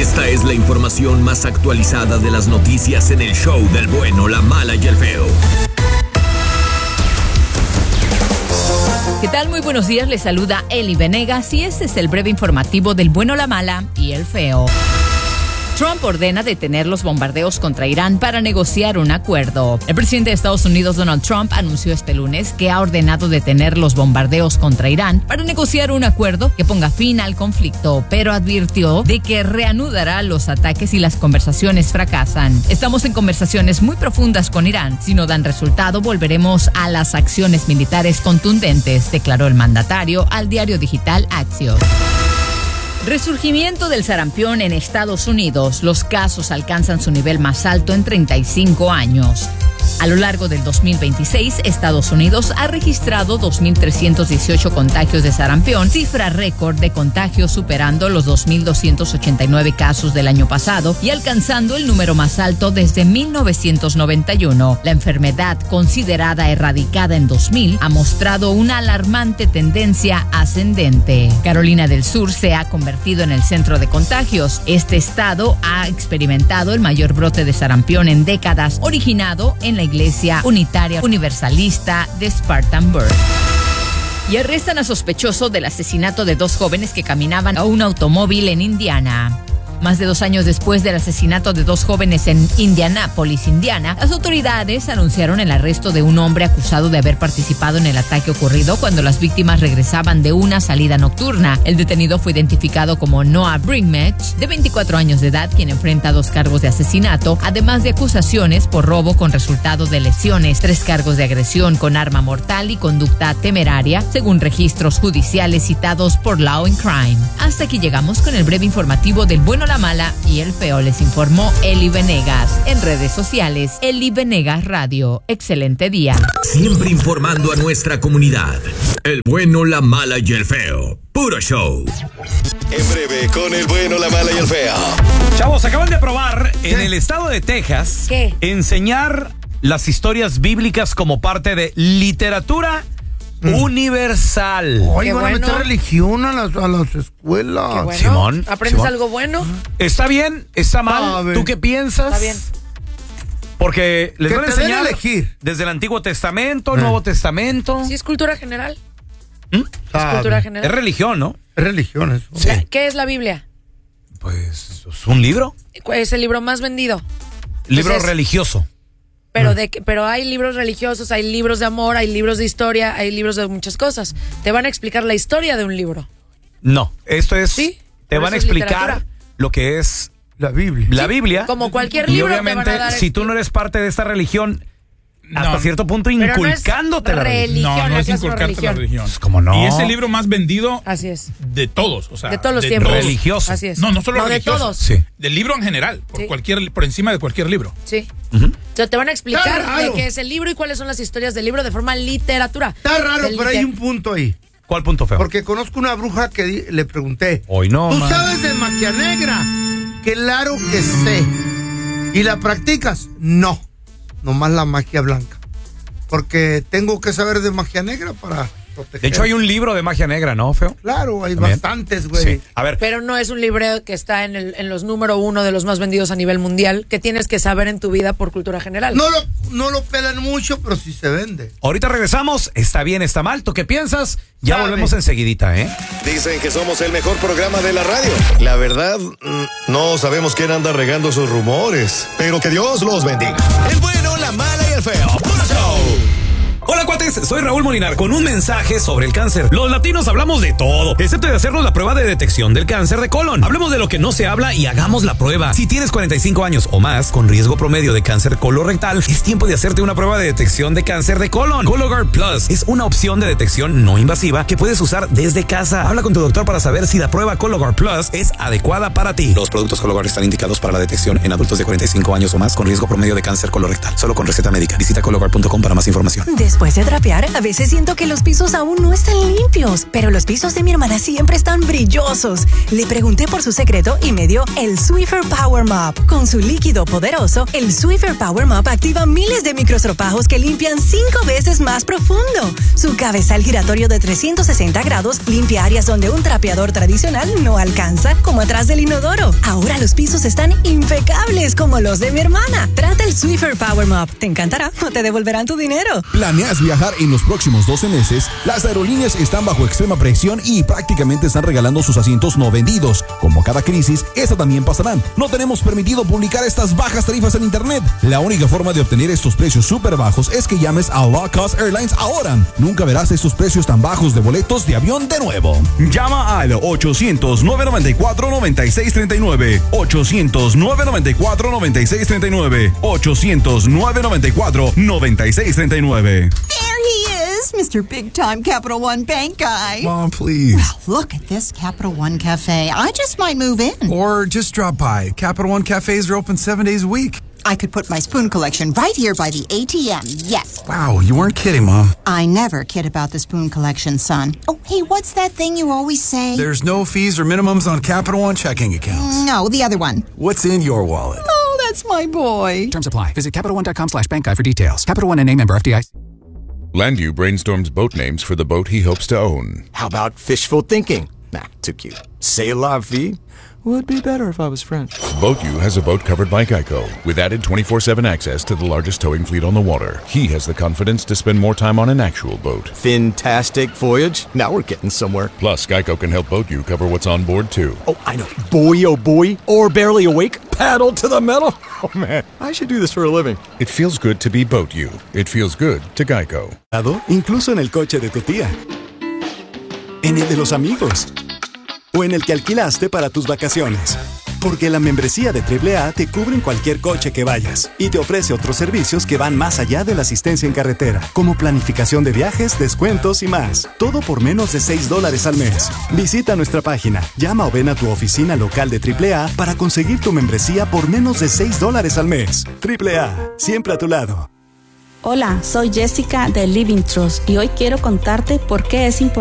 Esta es la información más actualizada de las noticias en el show del bueno, la mala y el feo. ¿Qué tal? Muy buenos días, les saluda Eli Venegas y este es el breve informativo del bueno, la mala y el feo. Trump ordena detener los bombardeos contra Irán para negociar un acuerdo. El presidente de Estados Unidos, Donald Trump, anunció este lunes que ha ordenado detener los bombardeos contra Irán para negociar un acuerdo que ponga fin al conflicto, pero advirtió de que reanudará los ataques si las conversaciones fracasan. Estamos en conversaciones muy profundas con Irán. Si no dan resultado, volveremos a las acciones militares contundentes, declaró el mandatario al diario digital Axios. Resurgimiento del sarampión en Estados Unidos. Los casos alcanzan su nivel más alto en 35 años. A lo largo del 2026, Estados Unidos ha registrado 2.318 contagios de sarampión, cifra récord de contagios superando los 2.289 casos del año pasado y alcanzando el número más alto desde 1991. La enfermedad, considerada erradicada en 2000, ha mostrado una alarmante tendencia ascendente. Carolina del Sur se ha convertido en el centro de contagios. Este estado ha experimentado el mayor brote de sarampión en décadas, originado en la Iglesia Unitaria Universalista de Spartanburg. Y arrestan a sospechoso del asesinato de 2 jóvenes que caminaban a un automóvil en Indiana. Más de 2 años después del asesinato de 2 jóvenes en Indianápolis, Indiana, las autoridades anunciaron el arresto de un hombre acusado de haber participado en el ataque ocurrido cuando las víctimas regresaban de una salida nocturna. El detenido fue identificado como Noah Bringmatch, de 24 años de edad, quien enfrenta 2 cargos de asesinato, además de acusaciones por robo con resultado de lesiones, 3 cargos de agresión con arma mortal y conducta temeraria, según registros judiciales citados por Law and Crime. Hasta aquí llegamos con el breve informativo del bueno, la mala y el feo. Les informó Eli Venegas. En redes sociales, Eli Venegas Radio. Excelente día. Siempre informando a nuestra comunidad. El bueno, la mala y el feo. Puro show. En breve, con el bueno, la mala y el feo. Chavos, acaban de aprobar en el estado de Texas enseñar las historias bíblicas como parte de literatura universal. Oye, van a meter religión a las escuelas. Qué bueno. Simón, ¿Aprendes Simón. algo bueno? ¿Está bien? ¿Está mal? ¿Tú qué piensas? Está bien. Porque les van a enseñar elegir desde el Antiguo Testamento, Nuevo Testamento. Sí, es cultura general. ¿Mm? Es cultura general. Es religión, ¿no? Es religión eso. Sí. ¿Qué es la Biblia? Pues es un libro. Es el libro más vendido. Libro Entonces, religioso. Pero hay libros religiosos, hay libros de amor, hay libros de historia, hay libros de muchas cosas. Te van a explicar la historia de un libro. No, esto es... Sí, te por van a eso es explicar literatura. lo que es la Biblia. La Biblia. Como cualquier y libro obviamente, te van a dar si tú no eres parte de esta religión, hasta cierto punto Pero no es inculcándote la religión. religión. No es una inculcarte la religión. Pues, ¿cómo no? Y es el libro más vendido Así es. de todos, o sea, De todos los tiempos. todos. Religioso. Así es. No solo de religioso. todos. Sí. Del libro en general, Sí. por encima de cualquier libro. Sí. Ujú. O sea, te van a explicar Está raro. de qué es el libro y cuáles son las historias del libro de forma literatura. Está raro, pero hay un punto ahí. ¿Cuál punto, feo? Porque conozco una bruja que le pregunté. Hoy no, ¿Tú man. sabes de magia negra? Claro que sé. ¿Y la practicas? No. Nomás la magia blanca. Porque tengo que saber de magia negra para proteger. De hecho, hay un libro de magia negra, ¿no, feo? Claro, hay ¿También? bastantes, güey. Sí. A ver, Pero no es un libro que está en los número 1 de los más vendidos a nivel mundial, que tienes que saber en tu vida por cultura general. No lo pelan mucho, pero sí se vende. ahorita regresamos. ¿Está bien, está mal? ¿Tú qué piensas? Ya Sabe. volvemos enseguidita, ¿eh? Dicen que somos el mejor programa de la radio. La verdad, no sabemos quién anda regando esos rumores. Pero que Dios los bendiga. El bueno, la mala y el feo. ¡Puro show! Hola, cuates, soy Raúl Molinar con un mensaje sobre el cáncer. Los latinos hablamos de todo, excepto de hacernos la prueba de detección del cáncer de colon. Hablemos de lo que no se habla y hagamos la prueba. Si tienes 45 años o más, con riesgo promedio de cáncer colorectal, es tiempo de hacerte una prueba de detección de cáncer de colon. Cologuard Plus es una opción de detección no invasiva que puedes usar desde casa. Habla con tu doctor para saber si la prueba Cologuard Plus es adecuada para ti. Los productos Cologuard están indicados para la detección en adultos de 45 años o más con riesgo promedio de cáncer colorectal. Solo con receta médica. Visita cologuard.com para más información. Después de trapear, a veces siento que los pisos aún no están limpios, pero los pisos de mi hermana siempre están brillosos. Le pregunté por su secreto y me dio el Swiffer Power Mop. Con su líquido poderoso, el Swiffer Power Mop activa miles de microestropajos que limpian 5 veces más profundo. Su cabezal giratorio de 360 grados limpia áreas donde un trapeador tradicional no alcanza, como atrás del inodoro. Ahora los los pisos están impecables como los de mi hermana. Trata el Swiffer Power Mop. Te encantará o te devolverán tu dinero. ¿Planeas viajar en los próximos 12 meses? Las aerolíneas están bajo extrema presión y prácticamente están regalando sus asientos no vendidos. Como cada crisis, esta también pasará. No tenemos permitido publicar estas bajas tarifas en internet. La única forma de obtener estos precios súper bajos es que llames a Low Cost Airlines ahora. Nunca verás estos precios tan bajos de boletos de avión de nuevo. Llama al 800-994-9639. 800-994-9639. 800-994-9639. There he is, Mr. Big Time Capital One Bank guy. Mom, please. Well, look at this Capital One Cafe. I just might move in. Or just drop by. Capital One cafes are open 7 days a week. I could put my spoon collection right here by the ATM, yes. Wow, you weren't kidding, Mom. I never kid about the spoon collection, son. Oh, hey, what's that thing you always say? There's no fees or minimums on Capital One checking accounts. No, the other one. What's in your wallet? Oh, that's my boy. Terms apply. Visit CapitalOne.com/bankguide for details. Capital One NA, member FDIC. Landu brainstorms boat names for the boat he hopes to own. How about fishful thinking? Nah, too cute. C'est la vie? Would be better if I was French. BoatU has a boat covered by Geico with added 24/7 access to the largest towing fleet on the water. He has the confidence to spend more time on an actual boat. Fantastic voyage. Now we're getting somewhere. Plus, Geico can help BoatU cover what's on board too. Oh, I know. Boy, oh boy. Or barely awake. Paddle to the metal. Oh man, I should do this for a living. It feels good to be BoatU. It feels good to Geico. Incluso en el coche de tu tía. En el de los amigos. O en el que alquilaste para tus vacaciones. Porque la membresía de AAA te cubre en cualquier coche que vayas y te ofrece otros servicios que van más allá de la asistencia en carretera, como planificación de viajes, descuentos y más. Todo por menos de $6 al mes. Visita nuestra página, llama o ven a tu oficina local de AAA para conseguir tu membresía por menos de $6 al mes. AAA, siempre a tu lado. Hola, soy Jessica de Living Trust y hoy quiero contarte por qué es importante